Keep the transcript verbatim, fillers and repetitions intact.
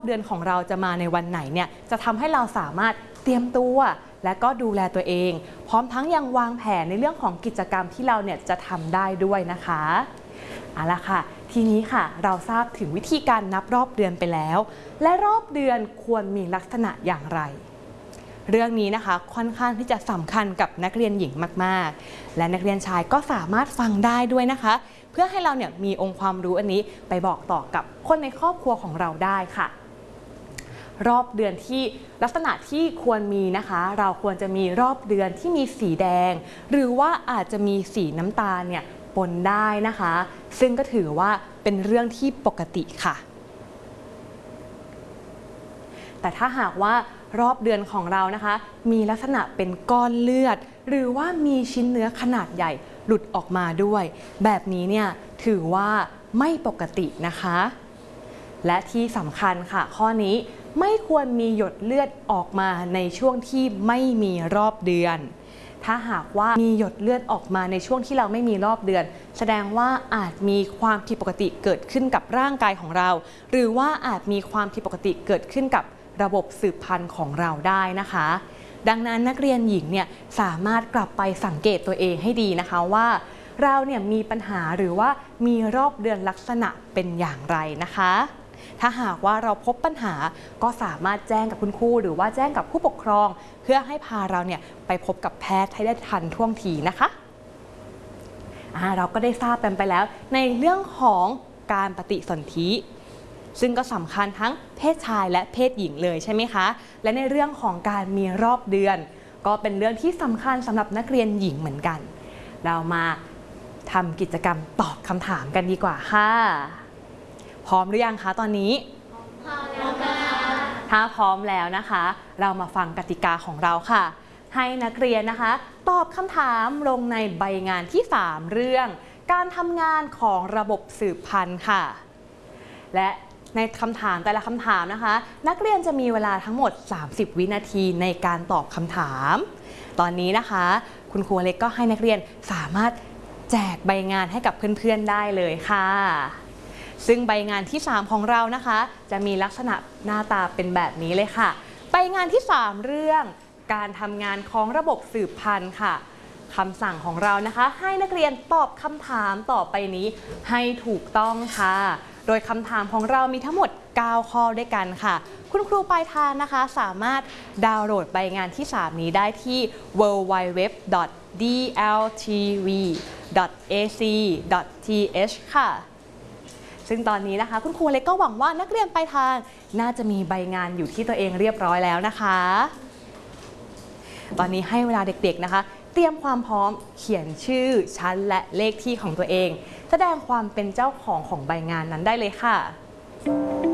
เดือนของเราจะมาในวันไหนเนี่ยจะทำให้เราสามารถเตรียมตัวและก็ดูแลตัวเองพร้อมทั้งยังวางแผนในเรื่องของกิจกรรมที่เราเนี่ยจะทำได้ด้วยนะคะเอาละค่ะทีนี้ค่ะเราทราบถึงวิธีการนับรอบเดือนไปแล้วและรอบเดือนควรมีลักษณะอย่างไรเรื่องนี้นะคะค่อนข้างที่จะสำคัญกับนักเรียนหญิงมากๆและนักเรียนชายก็สามารถฟังได้ด้วยนะคะเพื่อให้เราเนี่ยมีองค์ความรู้อันนี้ไปบอกต่อกับคนในครอบครัวของเราได้ค่ะรอบเดือนที่ลักษณะที่ควรมีนะคะเราควรจะมีรอบเดือนที่มีสีแดงหรือว่าอาจจะมีสีน้ำตาลเนี่ยปนได้นะคะซึ่งก็ถือว่าเป็นเรื่องที่ปกติค่ะแต่ถ้าหากว่ารอบเดือนของเรานะคะมีลักษณะเป็นก้อนเลือดหรือว่ามีชิ้นเนื้อขนาดใหญ่หลุดออกมาด้วยแบบนี้เนี่ยถือว่าไม่ปกตินะคะและที่สำคัญค่ะข้อนี้ไม่ควรมีหยดเลือดออกมาในช่วงที่ไม่มีรอบเดือนถ้าหากว่ามีหยดเลือดออกมาในช่วงที่เราไม่มีรอบเดือนแสดงว่าอาจมีความผิดปกติเกิดขึ้นกับร่างกายของเราหรือว่าอาจมีความผิดปกติเกิดขึ้นกับระบบสืบพันธุ์ของเราได้นะคะดังนั้นนักเรียนหญิงเนี่ยสามารถกลับไปสังเกตตัวเองให้ดีนะคะว่าเราเนี่ยมีปัญหาหรือว่ามีรอบเดือนลักษณะเป็นอย่างไรนะคะถ้าหากว่าเราพบปัญหาก็สามารถแจ้งกับคุณครูหรือว่าแจ้งกับผู้ปกครองเพื่อให้พาเราเนี่ยไปพบกับแพทย์ให้ได้ทันท่วงทีนะคะเราก็ได้ทราบกันไปแล้วในเรื่องของการปฏิสนธิซึ่งก็สำคัญทั้งเพศชายและเพศหญิงเลยใช่ไหมคะและในเรื่องของการมีรอบเดือนก็เป็นเรื่องที่สำคัญสำหรับนักเรียนหญิงเหมือนกันเรามาทำกิจกรรมตอบคำถามกันดีกว่าค่ะพร้อมหรือยังคะตอนนี้พร้อมแล้วค่ะถ้าพร้อมแล้วนะคะเรามาฟังกติกาของเราค่ะให้นักเรียนนะคะตอบคำถามลงในใบงานที่สามเรื่องการทำงานของระบบสืบพันธุ์ค่ะและในคำถามแต่ละคำถามนะคะนักเรียนจะมีเวลาทั้งหมดสามสิบวินาทีในการตอบคำถามตอนนี้นะคะคุณครูเล็กก็ให้นักเรียนสามารถแจกใบงานให้กับเพื่อนๆได้เลยค่ะซึ่งใบงานที่สามของเรานะคะจะมีลักษณะหน้าตาเป็นแบบนี้เลยค่ะใบงานที่สามเรื่องการทำงานของระบบสืบพันธุ์ค่ะคำสั่งของเรานะคะให้นักเรียนตอบคำถามต่อไปนี้ให้ถูกต้องค่ะโดยคำถามของเรามีทั้งหมดเก้าข้อด้วยกันค่ะคุณครูปลายทางนะคะสามารถดาวน์โหลดใบงานที่สามนี้ได้ที่ ดับเบิลยู ดับเบิลยู ดับเบิลยู ดอท ดี แอล ที วี ดอท เอ ซี ดอท ที เอช ค่ะซึ่งตอนนี้นะคะคุณครูเล็กก็หวังว่านักเรียนปลายทางน่าจะมีใบงานอยู่ที่ตัวเองเรียบร้อยแล้วนะคะตอนนี้ให้เวลาเด็กๆนะคะเตรียมความพร้อมเขียนชื่อชั้นและเลขที่ของตัวเองแสดงความเป็นเจ้าของของใบงานนั้นได้เลยค่ะ